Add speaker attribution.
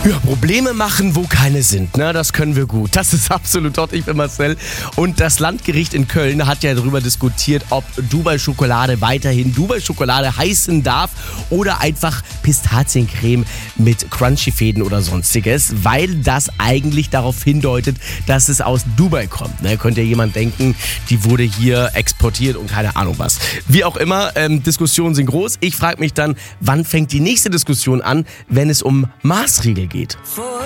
Speaker 1: Ja, Probleme machen, wo keine sind, ne? Das können wir gut. Das ist absolut dort. Ich bin Marcel. Und das Landgericht in Köln hat ja darüber diskutiert, ob Dubai-Schokolade weiterhin Dubai-Schokolade heißen darf oder einfach Pistaziencreme mit Crunchy-Fäden oder sonstiges, weil das eigentlich darauf hindeutet, dass es aus Dubai kommt. Ne? Könnte ja jemand denken, die wurde hier exportiert und keine Ahnung was. Wie auch immer, Diskussionen sind groß. Ich frage mich dann, wann fängt die nächste Diskussion an, wenn es um Maßregel geht?